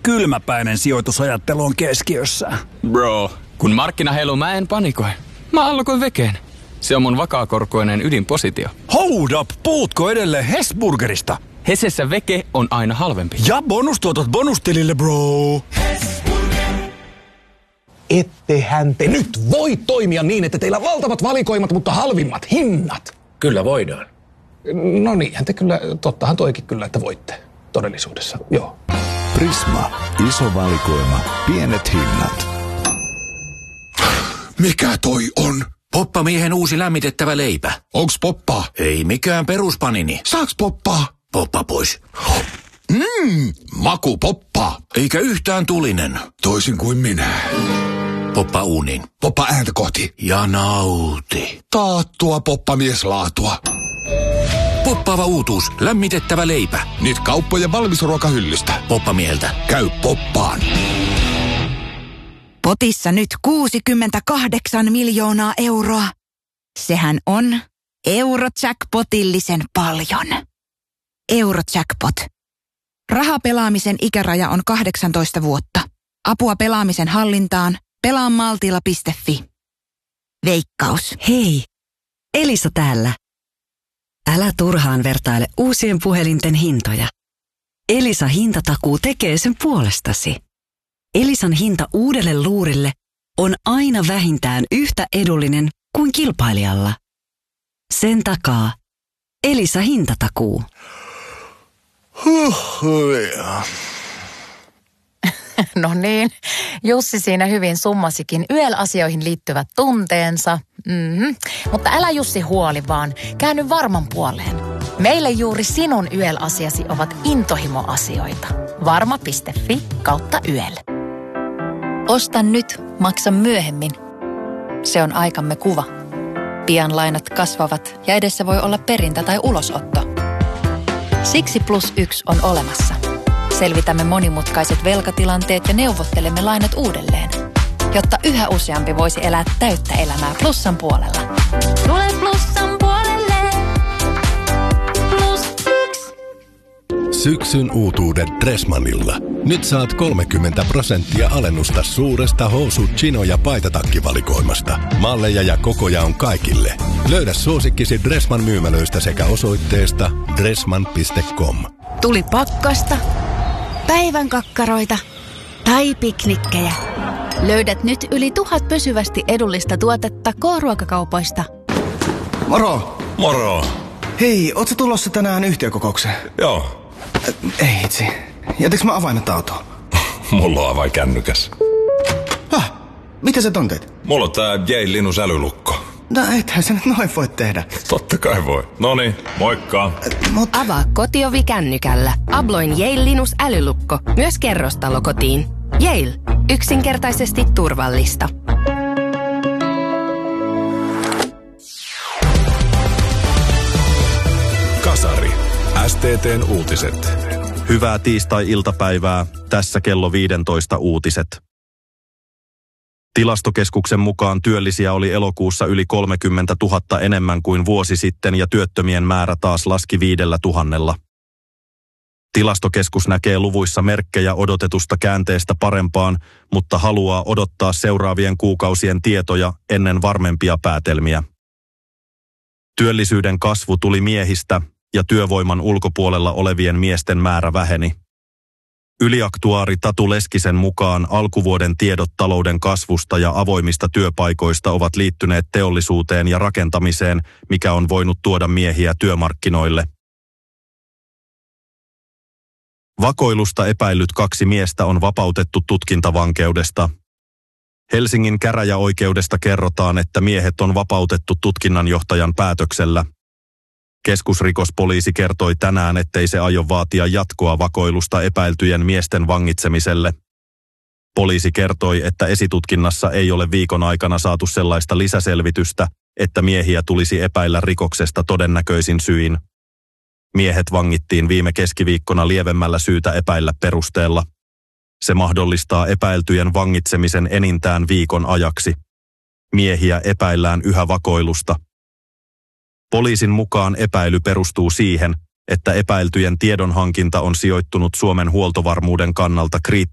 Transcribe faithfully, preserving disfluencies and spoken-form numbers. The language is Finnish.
kylmäpäinen sijoitusajattelu on keskiössä. Bro, kun markkina heiluu, mä en panikoi. Mä allokoin vekeen. Se on mun vakaakorkoinen ydinpositio. Hold up, puhutko edelleen Hesburgerista? Hesessä veke on aina halvempi. Ja bonustuotot bonustilille, bro. Ettehän te nyt voi toimia niin, että teillä on valtavat valikoimat, mutta halvimmat hinnat. Kyllä voidaan. No niinhän te kyllä, tottahan toikin kyllä, että voitte todellisuudessa, joo. Prisma, iso valikoima, pienet hinnat. Mikä toi on? Poppamiehen uusi lämmitettävä leipä. Onks poppaa? Ei mikään peruspanini. Saaks poppaa? Poppa pois. Mmm, maku poppaa. Eikä yhtään tulinen. Toisin kuin minä. Poppa uuniin. Poppa ääntä kohti. Ja nauti. Taattua poppamieslaatua. Poppaava uutuus. Lämmitettävä leipä. Nyt kauppojen valmisruokahyllystä. Poppamieheltä. Käy poppaan. Potissa nyt kuusikymmentäkahdeksan miljoonaa euroa. Sehän on Eurojackpotillisen paljon. Eurojackpot. Rahapelaamisen ikäraja on kahdeksantoista vuotta. Apua pelaamisen hallintaan. pelaa maltilla piste fi. Veikkaus. Hei, Elisa täällä. Älä turhaan vertaile uusien puhelinten hintoja. Elisa hintatakuu tekee sen puolestasi. Elisan hinta uudelle luurille on aina vähintään yhtä edullinen kuin kilpailijalla. Sen takaa Elisa hintatakuu. No niin, Jussi siinä hyvin summasikin Y L-asioihin liittyvät tunteensa. Mm-hmm. Mutta älä Jussi huoli vaan, käänny Varman puoleen. Meille juuri sinun Y L-asiasi ovat intohimoasioita. Varma piste fi kautta Y L. Osta nyt, maksa myöhemmin. Se on aikamme kuva. Pian lainat kasvavat ja edessä voi olla perintä tai ulosotto. Siksi Plus yksi on olemassa. Selvitämme monimutkaiset velkatilanteet ja neuvottelemme lainat uudelleen, jotta yhä useampi voisi elää täyttä elämää Plussan puolella. Tule Plussan puolelle. Plus yksi. Syksyn uutuudet Dressmannilla. Nyt saat kolmekymmentä prosenttia alennusta suuresta housu-, chino- ja paitatakkivalikoimasta. Malleja ja kokoja on kaikille. Löydä suosikkisi Dressmann myymälöistä sekä osoitteesta dressmann piste com. Tuli pakkasta, päivän kakkaroita tai piknikkejä. Löydät nyt yli tuhat pysyvästi edullista tuotetta K-ruokakaupoista. Moro! Moro! Hei, oot sä tulossa tänään yhtiökokoukseen? Joo. Ei hitsi. Jätiks mä avaimet autoon? Mulla on avain kännykäs. Häh? Mitä sä tonteet? Mulla on tää Yale Linus älylukko. No ethän sä nyt noin voi tehdä. Totta kai voi. Noniin, moikka. Mut... Avaa kotiovi kännykällä. Abloin Yale Linus älylukko. Myös kerrostalo kotiin. Yale. Yksinkertaisesti turvallista. Kasari. S T T:n uutiset. Hyvää tiistai-iltapäivää. Tässä kello viisitoista uutiset. Tilastokeskuksen mukaan työllisiä oli elokuussa yli kolmekymmentätuhatta enemmän kuin vuosi sitten ja työttömien määrä taas laski viidellä tuhannella. Tilastokeskus näkee luvuissa merkkejä odotetusta käänteestä parempaan, mutta haluaa odottaa seuraavien kuukausien tietoja ennen varmempia päätelmiä. Työllisyyden kasvu tuli miehistä ja työvoiman ulkopuolella olevien miesten määrä väheni. Yliaktuaari Tatu Leskisen mukaan alkuvuoden tiedot talouden kasvusta ja avoimista työpaikoista ovat liittyneet teollisuuteen ja rakentamiseen, mikä on voinut tuoda miehiä työmarkkinoille. Vakoilusta epäillyt kaksi miestä on vapautettu tutkintavankeudesta. Helsingin käräjäoikeudesta kerrotaan, että miehet on vapautettu tutkinnanjohtajan päätöksellä. Keskusrikospoliisi kertoi tänään, ettei se aio vaatia jatkoa vakoilusta epäiltyjen miesten vangitsemiselle. Poliisi kertoi, että esitutkinnassa ei ole viikon aikana saatu sellaista lisäselvitystä, että miehiä tulisi epäillä rikoksesta todennäköisin syin. Miehet vangittiin viime keskiviikkona lievemmällä syytä epäillä perusteella. Se mahdollistaa epäiltyjen vangitsemisen enintään viikon ajaksi. Miehiä epäillään yhä vakoilusta. Poliisin mukaan epäily perustuu siihen, että epäiltyjen tiedonhankinta on sijoittunut Suomen huoltovarmuuden kannalta kriittiseen